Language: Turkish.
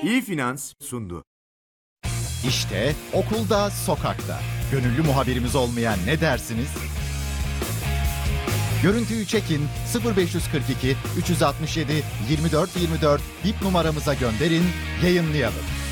İyi Finans sundu. İşte okulda, sokakta. Gönüllü muhabirimiz olmayan ne dersiniz? Görüntüyü çekin, 0542 367 24 24 bip numaramıza gönderin, yayınlayalım.